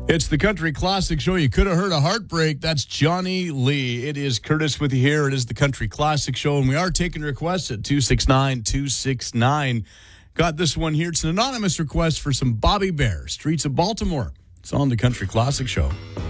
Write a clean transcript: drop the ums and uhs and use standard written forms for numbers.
It's the Country Classic Show. You could have heard a heartbreak. That's Johnny Lee. It is Curtis with you here. It is the Country Classic Show, and we are taking requests at 269-269. Got this one here. It's an anonymous request for some Bobby Bare, Streets of Baltimore. It's on the Country Classic Show.